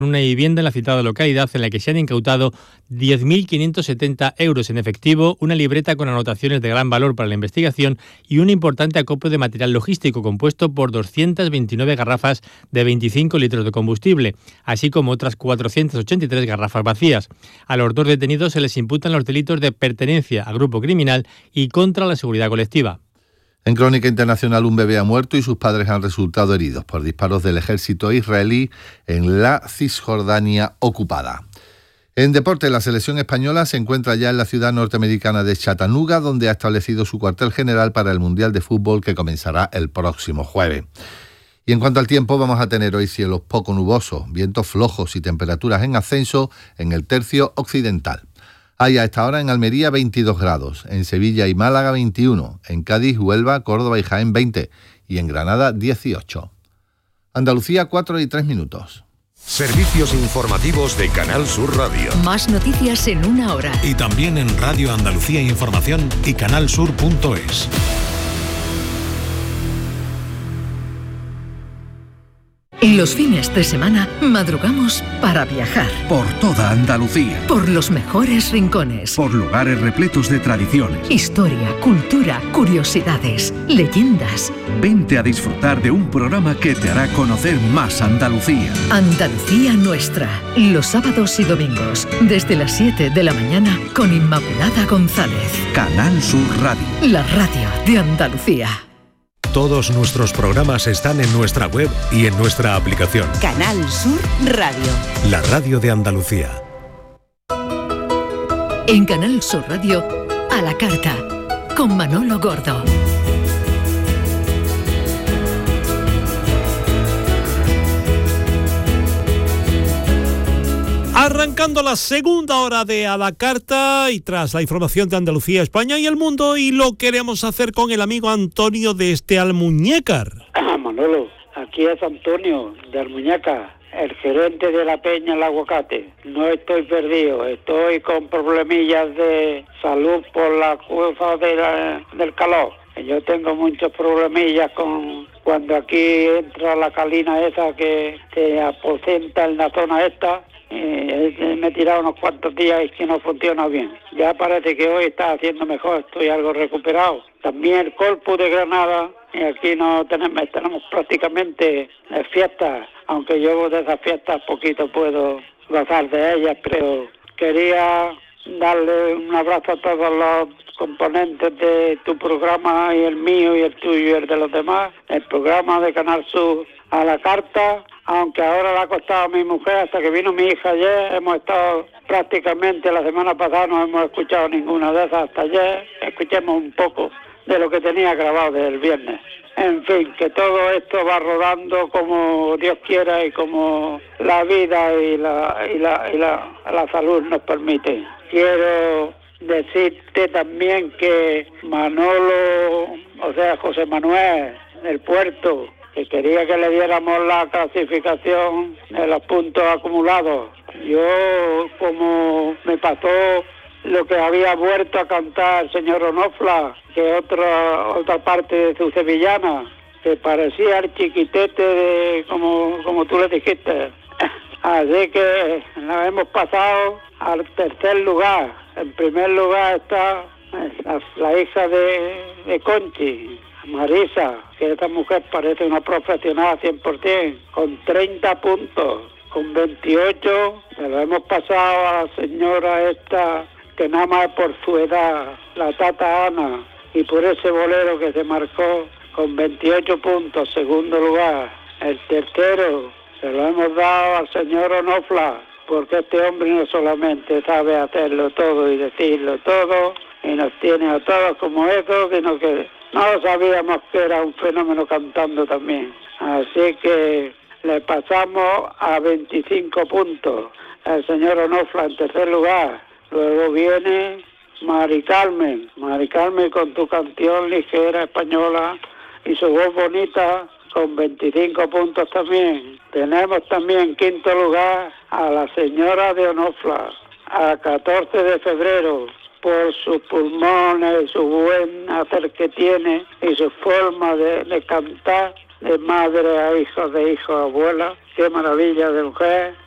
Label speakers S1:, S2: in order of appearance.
S1: una vivienda en la citada localidad en la que se han incautado 10.570 euros en efectivo, una libreta con anotaciones de gran valor para la investigación y un importante acopio de material logístico compuesto por 229 garrafas de 25 litros de combustible, así como otras 483 garrafas vacías. A los dos detenidos se les imputan los delitos de pertenencia a grupo criminal y contra la seguridad colectiva.
S2: En crónica internacional, un bebé ha muerto y sus padres han resultado heridos por disparos del ejército israelí en la Cisjordania ocupada. En deporte, la selección española se encuentra ya en la ciudad norteamericana de Chattanooga, donde ha establecido su cuartel general para el Mundial de Fútbol que comenzará el próximo jueves. Y en cuanto al tiempo, vamos a tener hoy cielos poco nubosos, vientos flojos y temperaturas en ascenso en el tercio occidental. Hay a esta hora en Almería 22 grados, en Sevilla y Málaga 21, en Cádiz, Huelva, Córdoba y Jaén 20 y en Granada 18. Andalucía 4:03.
S3: Servicios informativos de Canal Sur Radio.
S4: Más noticias en una hora.
S3: Y también en Radio Andalucía Información y canalsur.es.
S4: Los fines de semana madrugamos para viajar.
S5: Por toda Andalucía.
S4: Por los mejores rincones.
S5: Por lugares repletos de tradiciones.
S4: Historia, cultura, curiosidades, leyendas.
S5: Vente a disfrutar de un programa que te hará conocer más Andalucía.
S4: Andalucía Nuestra. Los sábados y domingos, desde las 7 de la mañana, con Inmaculada González.
S5: Canal Sur Radio.
S4: La radio de Andalucía.
S3: Todos nuestros programas están en nuestra web y en nuestra aplicación.
S6: Canal Sur Radio.
S3: La radio de Andalucía.
S4: En Canal Sur Radio, a la carta, con Manolo Gordo.
S7: Arrancando la segunda hora de A la Carta y tras la información de Andalucía, España y el mundo, y lo queremos hacer con el amigo Antonio desde Almuñécar.
S8: Manolo, aquí es Antonio de Almuñécar, el gerente de la Peña El Aguacate. No estoy perdido, estoy con problemillas de salud por la causa del calor. Yo tengo muchos problemillas con cuando aquí entra la calina esa que se aposenta en la zona esta. Me he tirado unos cuantos días y que no funciona bien. Ya parece que hoy está haciendo mejor, estoy algo recuperado. También el Corpus de Granada, y aquí no tenemos prácticamente fiestas, aunque yo de esas fiestas poquito puedo gozar de ellas, pero quería darle un abrazo a todos los componentes de tu programa y el mío y el tuyo y el de los demás, el programa de Canal Sur a la carta. Aunque ahora le ha costado a mi mujer, hasta que vino mi hija ayer, hemos estado prácticamente la semana pasada, no hemos escuchado ninguna de esas hasta ayer, escuchemos un poco de lo que tenía grabado desde el viernes. En fin, que todo esto va rodando como Dios quiera y como la vida y la salud nos permite. Quiero decirte también que Manolo, o sea, José Manuel, del Puerto, que quería que le diéramos la clasificación de los puntos acumulados. Yo, como me pasó lo que había vuelto a cantar el señor Onofla, que otra parte de su sevillana, que parecía el chiquitete de como tú le dijiste. Así que nos hemos pasado al tercer lugar. En primer lugar está la hija de Conchi, Marisa, que esta mujer parece una profesional 100%, con 30 puntos, con 28, se lo hemos pasado a la señora esta, que nada más por su edad, la Tata Ana, y por ese bolero que se marcó, con 28 puntos, segundo lugar. El tercero se lo hemos dado al señor Onofla, porque este hombre no solamente sabe hacerlo todo y decirlo todo, y nos tiene a todos como eso, sino que no sabíamos que era un fenómeno cantando también. Así que le pasamos a 25 puntos el señor Onofla en tercer lugar. Luego viene Mari Carmen con tu canción ligera española y su voz bonita con 25 puntos también. Tenemos también en quinto lugar a la señora de Onofla, a 14 de febrero, por sus pulmones, su buen hacer que tiene y su forma de cantar, de madre a hijo, de hijo a abuela. Qué maravilla de mujer.